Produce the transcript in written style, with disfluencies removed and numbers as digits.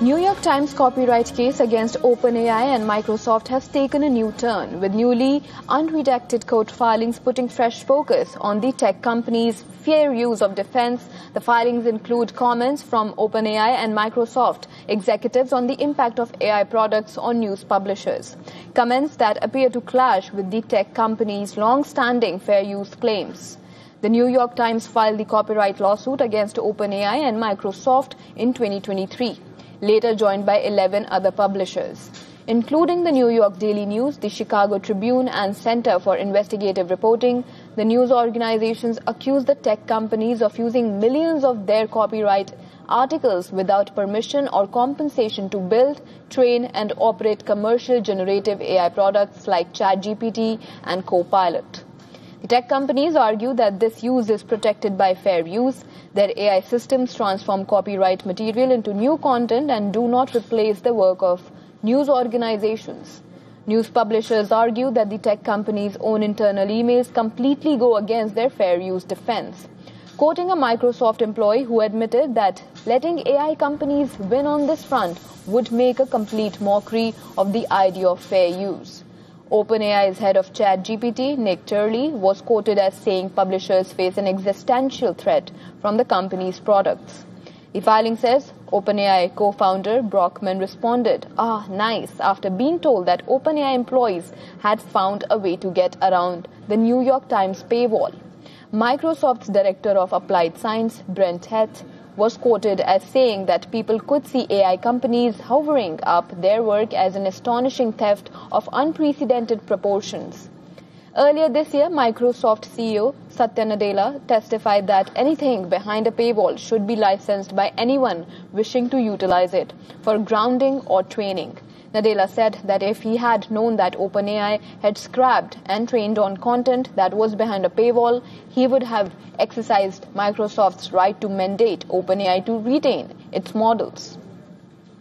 New York Times copyright case against OpenAI and Microsoft has taken a new turn, with newly unredacted court filings putting fresh focus on the tech companies' fair use of defense. The filings include comments from OpenAI and Microsoft executives on the impact of AI products on news publishers. Comments that appear to clash with the tech companies' long-standing fair use claims. The New York Times filed the copyright lawsuit against OpenAI and Microsoft in 2023. Later joined by 11 other publishers, including the New York Daily News, the Chicago Tribune, and Center for Investigative Reporting. The news organizations accuse the tech companies of using millions of their copyright articles without permission or compensation to build, train, and operate commercial generative AI products like ChatGPT and Copilot. The tech companies argue that this use is protected by fair use. Their AI systems transform copyright material into new content and do not replace the work of news organizations. News publishers argue that the tech companies' own internal emails completely go against their fair use defense. Quoting a Microsoft employee who admitted that letting AI companies win on this front would make a complete mockery of the idea of fair use. OpenAI's head of ChatGPT, Nick Turley, was quoted as saying publishers face an existential threat from the company's products. The filing says OpenAI co-founder Brockman responded, nice, after being told that OpenAI employees had found a way to get around the New York Times paywall. Microsoft's director of applied science, Brent Heth, was quoted as saying that people could see AI companies hovering up their work as an astonishing theft of unprecedented proportions. Earlier this year, Microsoft CEO Satya Nadella testified that anything behind a paywall should be licensed by anyone wishing to utilize it for grounding or training. Nadella said that if he had known that OpenAI had scrapped and trained on content that was behind a paywall, he would have exercised Microsoft's right to mandate OpenAI to retain its models.